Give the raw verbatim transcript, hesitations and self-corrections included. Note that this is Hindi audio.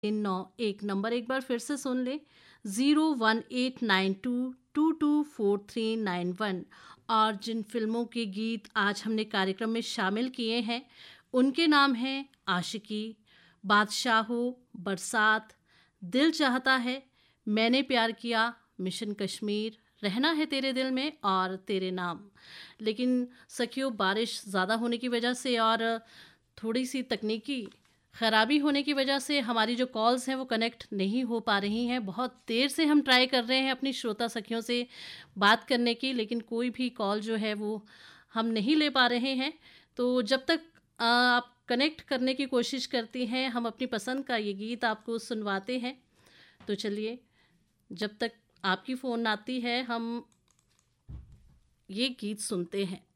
नौ एक नंबर एक बार फिर से सुन ले, zero one eight nine to to to four three nine one. और जिन फिल्मों के गीत आज हमने कार्यक्रम में शामिल किए हैं उनके नाम हैं आशिकी, बादशाहो, बरसात, दिल चाहता है, मैंने प्यार किया, मिशन कश्मीर, रहना है तेरे दिल में और तेरे नाम। लेकिन सखियों, बारिश ज़्यादा होने की वजह से और थोड़ी सी तकनीकी ख़राबी होने की वजह से हमारी जो कॉल्स हैं वो कनेक्ट नहीं हो पा रही हैं। बहुत देर से हम ट्राई कर रहे हैं अपनी श्रोता सखियों से बात करने की, लेकिन कोई भी कॉल जो है वो हम नहीं ले पा रहे हैं। तो जब तक आ, आप कनेक्ट करने की कोशिश करती हैं, हम अपनी पसंद का ये गीत आपको सुनवाते हैं। तो चलिए, जब तक आपकी फ़ोन आती है हम ये गीत सुनते हैं।